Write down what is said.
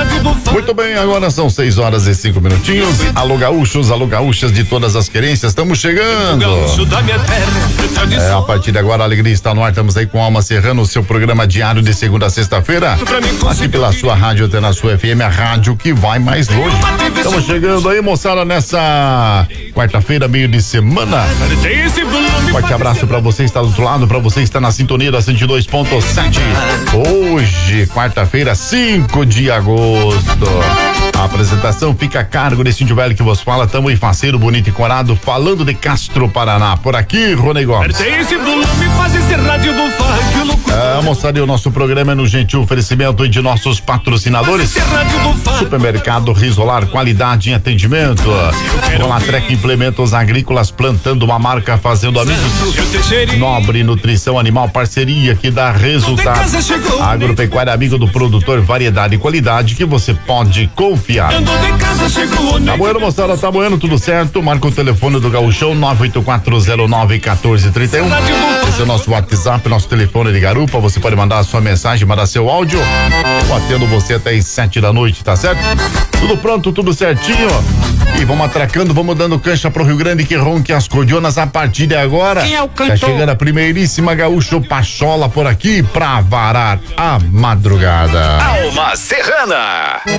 Muito bem, agora são 6h05. Alô gaúchas de todas as querências, estamos chegando. A partir de agora a alegria está no ar, estamos aí com Alma Serrano, o seu programa diário de segunda a sexta-feira, aqui pela sua rádio, até na sua FM, a rádio que vai mais longe. Estamos chegando aí, moçada, nessa quarta-feira, meio de semana. Forte abraço pra você que está do outro lado, pra você que está na sintonia da 102.7. Hoje, quarta-feira, 5 de agosto. A apresentação fica a cargo desse índio velho que vos fala, tamo em faceiro, bonito e corado, falando de Castro, Paraná. Por aqui, Rony Gomes. Moçada, o nosso programa é no gentil oferecimento de nossos patrocinadores. Supermercado Risolar, qualidade em atendimento. Colatrec Implementos Agrícolas, plantando uma marca, fazendo amigos. Nobre Nutrição Animal, parceria que dá resultado. Agropecuária, amigo do produtor, variedade e qualidade que você pode confiar. Tá bueno, moçada, tá bueno, tudo certo? Marca o telefone do Gaúchão, 984091431. Esse é o nosso WhatsApp, nosso telefone de garupa. Você pode mandar a sua mensagem, mandar seu áudio. Eu atendo você até às 7 da noite, tá certo? Tudo pronto, tudo certinho. E vamos atracando, vamos dando cancha pro Rio Grande que ronque as cordionas a partir de agora. Quem é o cantor? Tá chegando a primeiríssima Gaúcho Pachola por aqui pra varar a madrugada. Alma Serrana.